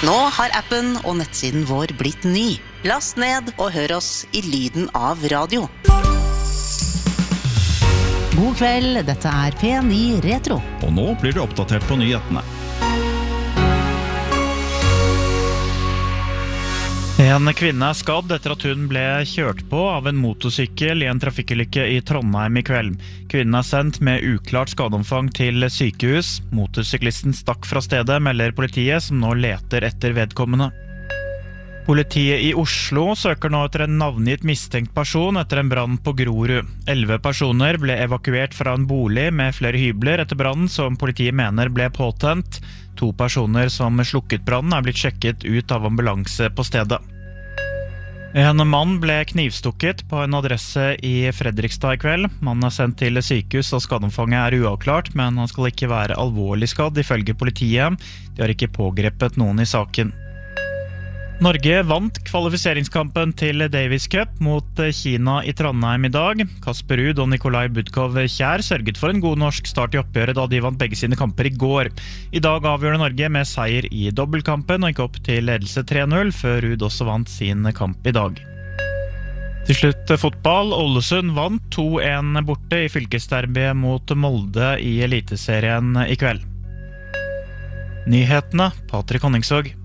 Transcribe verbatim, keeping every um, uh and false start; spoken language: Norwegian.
Nå har appen og nettsiden vår blitt ny. Last ned og hør oss i lyden av radio. God kveld, dette er P ni Retro. Og nå blir du oppdatert på nyhetene. En kvinne er skadd etter at hun ble kjørt på av en motorsykkel i en trafikkulykke i Trondheim i kveld. Kvinnen er sendt med uklart skadeomfang til sykehus. Motorsyklisten stakk fra stedet, melder politiet, som nå leter etter vedkommende. Politiet i Oslo søker nå etter en navngitt mistenkt person etter en brann på Grorud. Elleve personer ble evakuert fra en bolig med flere hybler etter brannen som politiet mener ble påtent. To personer som slukket brannen er blitt sjekket ut av ambulanse på stedet. En mann ble knivstukket på en adresse i Fredrikstad i kveld. Mannen er sendt til sykehus og skadeomfanget er uavklart, men han skal ikke være alvorlig skadd ifølge politiet. De har ikke pågrepet noen i saken. Norge vant kvalifiseringskampen til Davis Cup mot Kina i Trondheim i dag. Kasper Ruud og Nikolai Budkov-Kjær sørget for en god norsk start i oppgjøret da de vant begge sine kamper i går. I dag avgjør Norge med seier i dobbeltkampen og gikk opp til ledelse tre null, før Ruud også vant sin kamp i dag. Til slutt fotball. Ålesund vant to en borte i fylkesderbyet mot Molde i Eliteserien i kveld. Nyhetene, Patrik Honningsvåg.